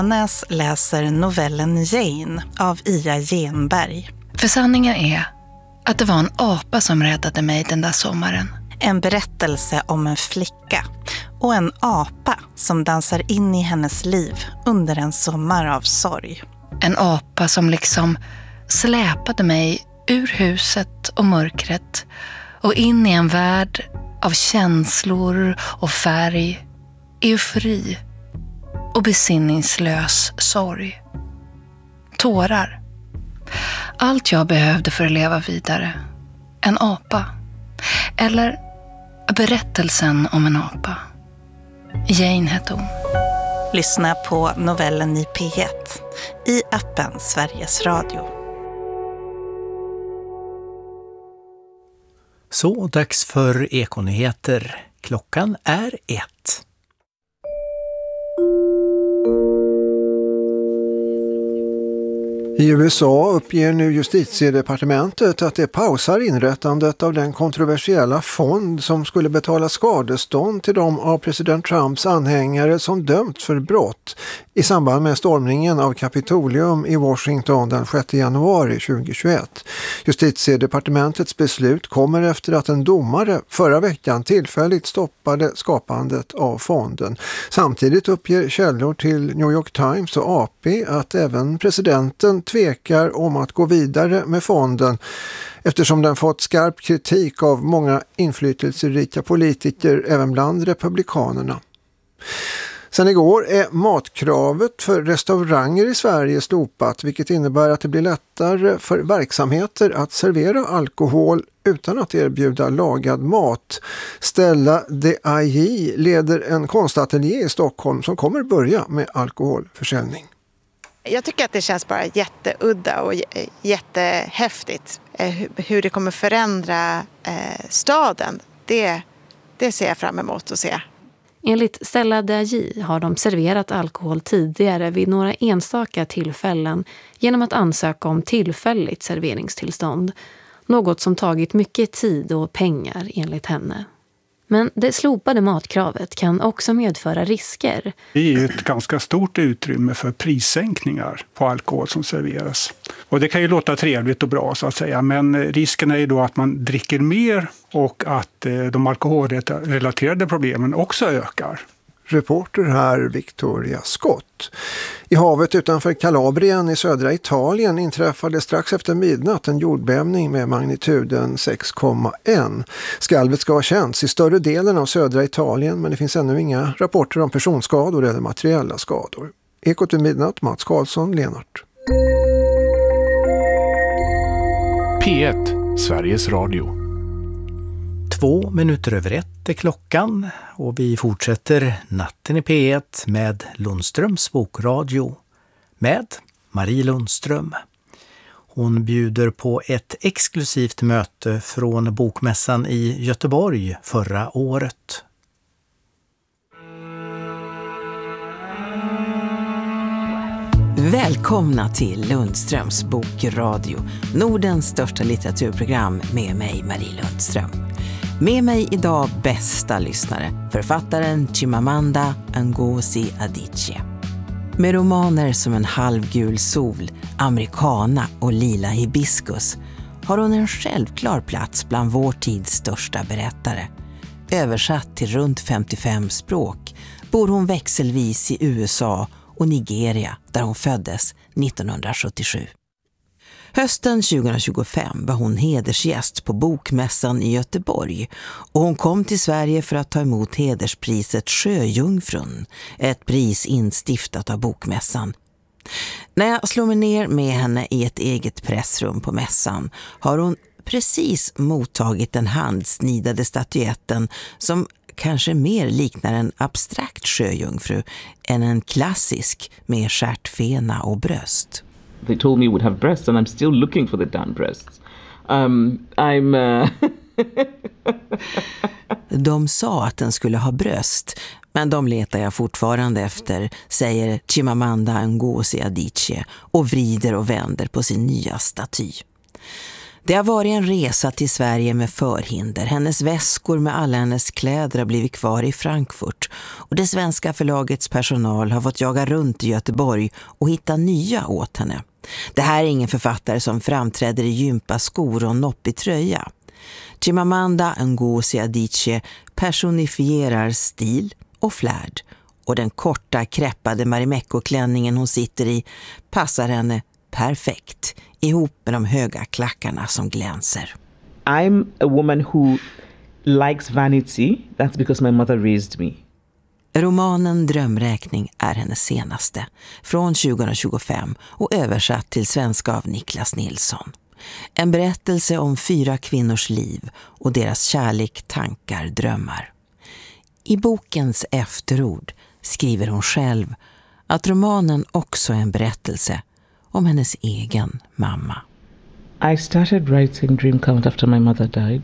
Näs läser novellen Jane av Ia Genberg. För sanningen är att det var en apa som räddade mig den där sommaren. En berättelse om en flicka och en apa som dansar in i hennes liv under en sommar av sorg. En apa som liksom släpade mig ur huset och mörkret och in i en värld av känslor och färg, eufori och besinningslös sorg. Tårar. Allt jag behövde för att leva vidare. En apa. Eller berättelsen om en apa. Jane hette hon. Lyssna på novellen i P1 i appen Sveriges Radio. Så dags för Ekonyheter. Klockan är 1. I USA uppger nu justitiedepartementet att det pausar inrättandet av den kontroversiella fond som skulle betala skadestånd till de av president Trumps anhängare som dömts för brott i samband med stormningen av Kapitolium i Washington den 6 januari 2021. Justitiedepartementets beslut kommer efter att en domare förra veckan tillfälligt stoppade skapandet av fonden. Samtidigt uppger källor till New York Times och AP att även presidenten tvekar om att gå vidare med fonden eftersom den fått skarp kritik av många inflytelserika politiker även bland republikanerna. Sen igår är matkravet för restauranger i Sverige slopat, vilket innebär att det blir lättare för verksamheter att servera alkohol utan att erbjuda lagad mat. Stella de AJ leder en konstateljé i Stockholm som kommer börja med alkoholförsäljning. Jag tycker att det känns bara jätteudda och jättehäftigt. Hur det kommer förändra staden, det ser jag fram emot att se. Enligt Stella Daji har de serverat alkohol tidigare vid några enstaka tillfällen genom att ansöka om tillfälligt serveringstillstånd. Något som tagit mycket tid och pengar enligt henne. Men det slopade matkravet kan också medföra risker. Det är ju ett ganska stort utrymme för prissänkningar på alkohol som serveras. Och det kan ju låta trevligt och bra så att säga, men risken är ju då att man dricker mer och att de alkoholrelaterade problemen också ökar. Reporter här Victoria Scott. I havet utanför Kalabrien i södra Italien inträffade strax efter midnatt en jordbävning med magnituden 6,1. Skalvet ska ha känts i större delen av södra Italien, men det finns ännu inga rapporter om personskador eller materiella skador. Ekot i midnatt, Mats Karlsson, Lenart. P1, Sveriges Radio. 2 minuter över 1 är klockan och vi fortsätter natten i P1 med Lundströms bokradio med Marie Lundström. Hon bjuder på ett exklusivt möte från bokmässan i Göteborg förra året. Välkomna till Lundströms bokradio, Nordens största litteraturprogram med mig Marie Lundström. Med mig idag bästa lyssnare, författaren Chimamanda Ngozi Adichie. Med romaner som En halvgul sol, Americana och Lila hibiskus har hon en självklar plats bland vår tids största berättare. Översatt till runt 55 språk bor hon växelvis i USA och Nigeria där hon föddes 1977. Hösten 2025 var hon hedersgäst på bokmässan i Göteborg och hon kom till Sverige för att ta emot hederspriset Sjöjungfrun, ett pris instiftat av bokmässan. När jag slår mig ner med henne i ett eget pressrum på mässan har hon precis mottagit den handsnidade statyetten som kanske mer liknar en abstrakt sjöjungfru än en klassisk med stjärtfena och bröst. They told me it would have breasts and I'm still looking for the damn breasts. De sa att den skulle ha bröst, men de letar jag fortfarande efter, säger Chimamanda Ngozi Adichie och vrider och vänder på sin nya staty. Det har varit en resa till Sverige med förhinder. Hennes väskor med alla hennes kläder har blivit kvar i Frankfurt. Och det svenska förlagets personal har fått jaga runt i Göteborg och hitta nya åt henne. Det här är ingen författare som framträder i gympaskor och noppig tröja. Chimamanda Ngozi Adichie personifierar stil och flärd. Och den korta, kreppade Marimekko-klänningen hon sitter i passar henne perfekt ihop med de höga klackarna som glänser. I'm a woman who likes vanity. That's because my mother raised me. Romanen Drömräkning är hennes senaste, från 2025 och översatt till svenska av Niklas Nilsson. En berättelse om 4 kvinnors liv och deras kärlek, tankar, drömmar. I bokens efterord skriver hon själv att romanen också är en berättelse om hennes egen mamma. I started writing Dream Count after my mother died.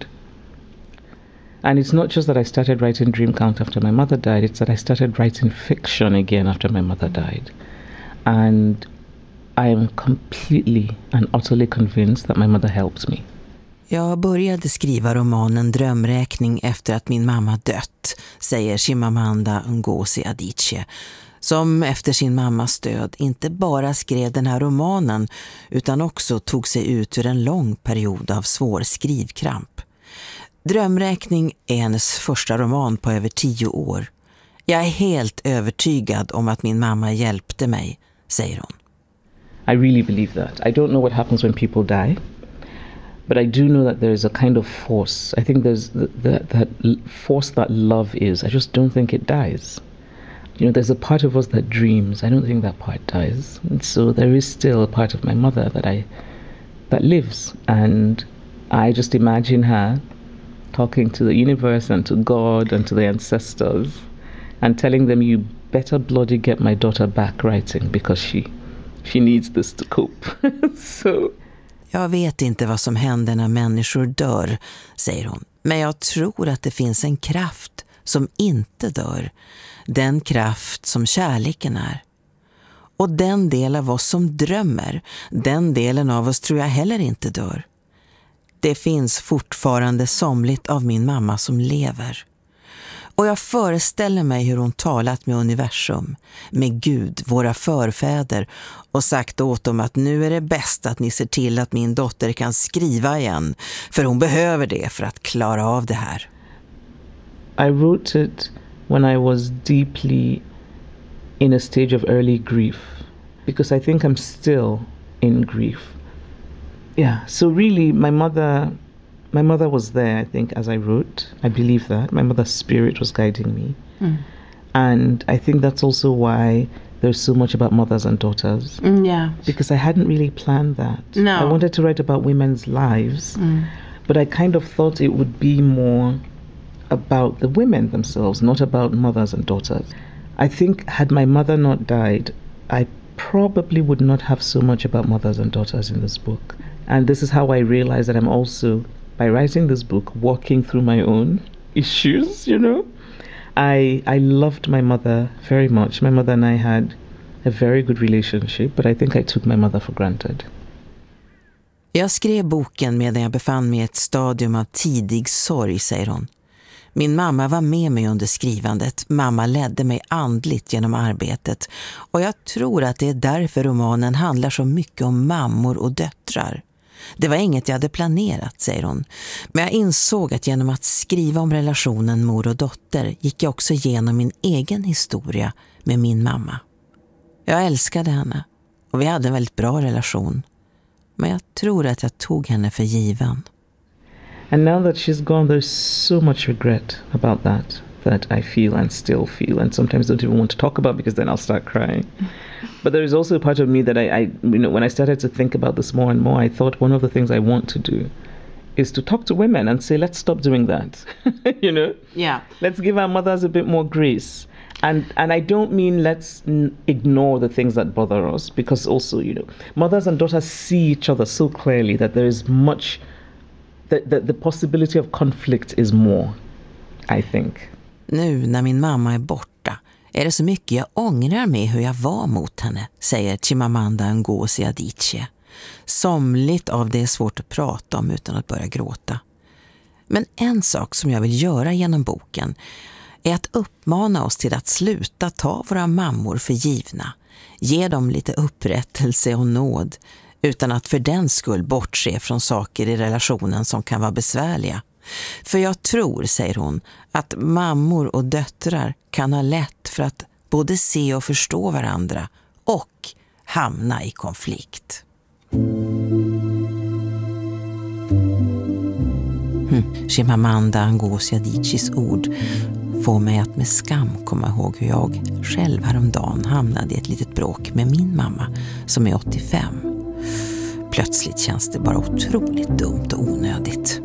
And it's not just that I started writing Dream Count after my mother died, it's that I started writing fiction again after my mother died. And I am completely and utterly convinced that my mother helped me. Jag började skriva romanen Drömräkning efter att min mamma dött, säger Chimamanda Ngozi Adichie, som efter sin mammas död inte bara skrev den här romanen utan också tog sig ut ur en lång period av svår skrivkramp. Drömräkning är hennes första roman på över 10 år. Jag är helt övertygad om att min mamma hjälpte mig, säger hon. I really believe that. I don't know what happens when people die, but I do know that there is a kind of force. I think there's that force that love is. I just don't think it dies. You know, there's a part of us that dreams. I don't think that part dies. And so there is still a part of my mother that lives, and I just imagine her talking to the universe and to God and to the ancestors and telling them, you better bloody get my daughter back writing because she needs this to cope. So. Jag vet inte vad som händer när människor dör, säger hon. Men jag tror att det finns en kraft som inte dör. Den kraft som kärleken är. Och den del av oss som drömmer, den delen av oss tror jag heller inte dör. Det finns fortfarande somligt av min mamma som lever. Och jag föreställer mig hur hon talat med universum, med Gud, våra förfäder, och sagt åt dem att nu är det bäst att ni ser till att min dotter kan skriva igen, för hon behöver det för att klara av det här. I wrote it when I was deeply in a stage of early grief, because I think I'm still in grief. Yeah, so really my mother was there, I think, as I wrote. I believe that. My mother's spirit was guiding me. And I think that's also why there's so much about mothers and daughters. Yeah. Because I hadn't really planned that. No. I wanted to write about women's lives, but I kind of thought it would be more about the women themselves, not about mothers and daughters. I think had my mother not died, I probably would not have so much about mothers and daughters in this book. And this is how I realized that I'm also, by writing this book, walking through my own issues, you know. I loved my mother very much. My mother and I had a very good relationship, but I think I took my mother for granted. Jag skrev boken medan jag befann mig i ett stadium av tidig sorg, säger hon. Min mamma var med mig under skrivandet. Mamma ledde mig andligt genom arbetet. Och jag tror att det är därför romanen handlar så mycket om mammor och döttrar. Det var inget jag hade planerat, säger hon. Men jag insåg att genom att skriva om relationen mor och dotter gick jag också igenom min egen historia med min mamma. Jag älskade henne och vi hade en väldigt bra relation. Men jag tror att jag tog henne för given. And now that she's gone, there's so much regret about that I feel and still feel, and sometimes don't even want to talk about because then I'll start crying. But there is also a part of me that I you know, when I started to think about this more and more, I thought one of the things I want to do is to talk to women and say, let's stop doing that. You know? Yeah. Let's give our mothers a bit more grace. And I don't mean let's ignore the things that bother us, because also, you know, mothers and daughters see each other so clearly that there is much, the possibility of conflict is more, I think. Nu när min mamma är borta är det så mycket jag ångrar med hur jag var mot henne, säger Chimamanda Ngozi Adichie. Somligt av det är svårt att prata om utan att börja gråta. Men en sak som jag vill göra genom boken är att uppmana oss till att sluta ta våra mammor för givna. Ge dem lite upprättelse och nåd utan att för den skull bortse från saker i relationen som kan vara besvärliga. För jag tror, säger hon, att mammor och döttrar kan ha lätt för att både se och förstå varandra och hamna i konflikt. Chimamanda Ngozi Adichies ord får mig att med skam komma ihåg hur jag själv häromdagen hamnade i ett litet bråk med min mamma som är 85. Plötsligt känns det bara otroligt dumt och onödigt.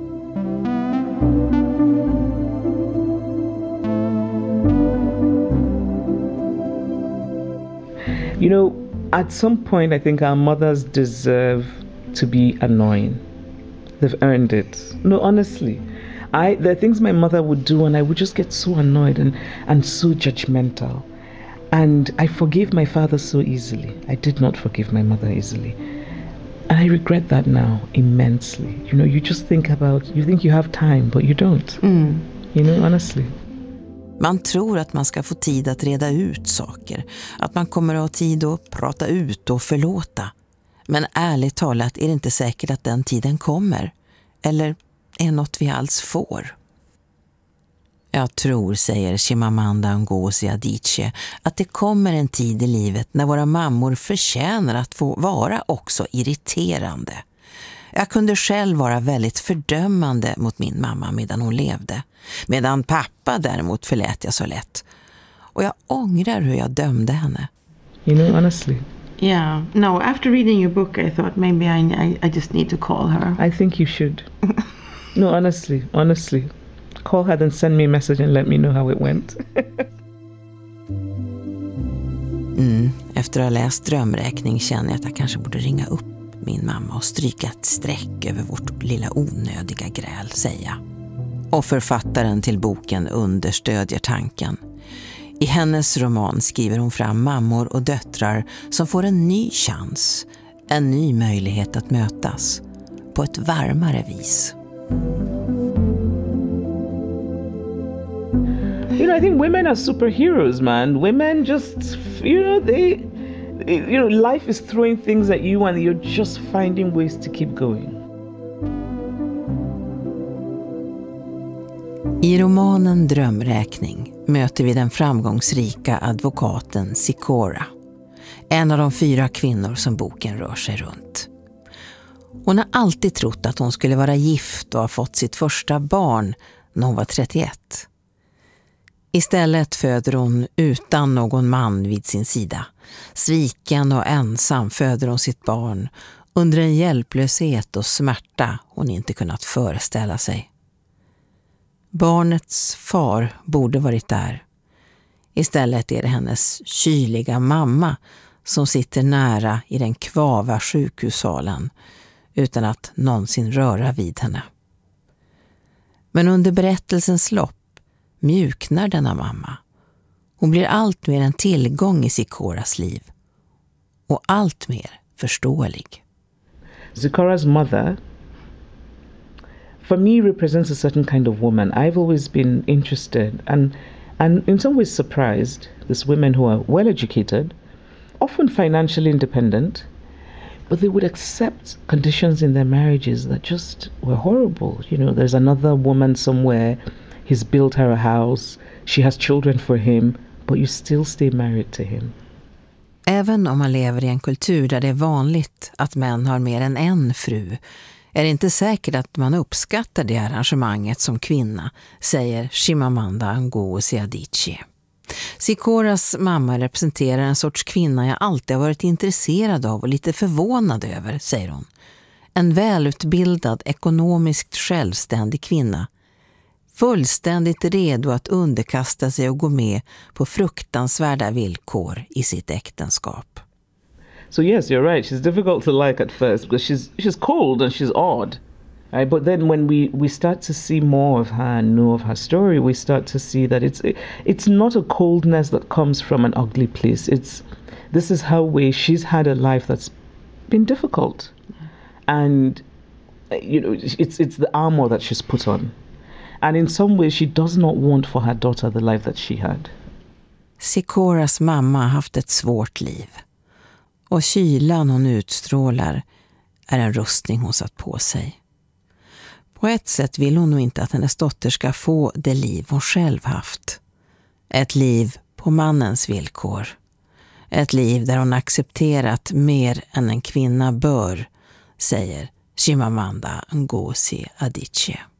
You know, at some point I think our mothers deserve to be annoying. They've earned it. No, honestly. There are things my mother would do and I would just get so annoyed and so judgmental. And I forgave my father so easily. I did not forgive my mother easily. And I regret that now immensely. You know, you just think you have time, but you don't. You know, honestly. Man tror att man ska få tid att reda ut saker. Att man kommer att ha tid att prata ut och förlåta. Men ärligt talat är det inte säkert att den tiden kommer. Eller är något vi alls får. Jag tror, säger Chimamanda Ngozi Adichie, att det kommer en tid i livet när våra mammor förtjänar att få vara också irriterande. Jag kunde själv vara väldigt fördömande mot min mamma medan hon levde. Medan pappa däremot förlät jag så lätt. Och jag ångrar hur jag dömde henne. You know, honestly. Yeah. No, after reading your book I thought maybe I just need to call her. I think you should. No, honestly. Call her and send me a message and let me know how it went. Efter att ha läst Drömräkning känner jag att jag kanske borde ringa upp min mamma och stryka ett streck över vårt lilla onödiga gräl, säger jag. Och författaren till boken understödjer tanken. I hennes roman skriver hon fram mammor och döttrar som får en ny chans, en ny möjlighet att mötas på ett varmare vis. You know, I think women are superheroes, man. Women just, life is throwing things at you and you're just finding ways to keep going. I romanen Drömräkning möter vi den framgångsrika advokaten Sikora, en av de 4 kvinnor som boken rör sig runt. Hon har alltid trott att hon skulle vara gift och ha fått sitt första barn när hon var 31. Istället föder hon utan någon man vid sin sida. Sviken och ensam föder hon sitt barn under en hjälplöshet och smärta hon inte kunnat föreställa sig. Barnets far borde varit där. Istället är det hennes kyliga mamma som sitter nära i den kvava sjukhussalen utan att någonsin röra vid henne. Men under berättelsens lopp mjuknar denna mamma. Hon blir allt mer en tillgång i Sikoras liv och allt mer förståelig. Sikora's mother, for me, represents a certain kind of woman. I've always been interested and in some ways surprised. These women who are well educated, often financially independent, but they would accept conditions in their marriages that just were horrible. You know, there's another woman somewhere, he's built her a house, she has children for him, but you still stay married to him. Även om man lever i en kultur där det är vanligt att män har mer än en fru, är det inte säkert att man uppskattar det arrangemanget som kvinna, säger Chimamanda Ngozi Adichie. Sikoras mamma representerar en sorts kvinna jag alltid har varit intresserad av och lite förvånad över, säger hon. En välutbildad, ekonomiskt självständig kvinna. Fullständigt redo att underkasta sig och gå med på fruktansvärda villkor i sitt äktenskap. So yes, you're right. She's difficult to like at first because she's cold and she's odd. Right? But then when we start to see more of her and know of her story, we start to see that it's not a coldness that comes from an ugly place. This is her way. She's had a life that's been difficult. And it's the armor that she's put on. And in some ways she does not want for her daughter the life that she had. Sikoras mamma har haft ett svårt liv. Och kylan hon utstrålar är en rustning hon satt på sig. På ett sätt vill hon nog inte att hennes dotter ska få det liv hon själv haft. Ett liv på mannens villkor. Ett liv där hon accepterat mer än en kvinna bör, säger Chimamanda Ngozi Adichie.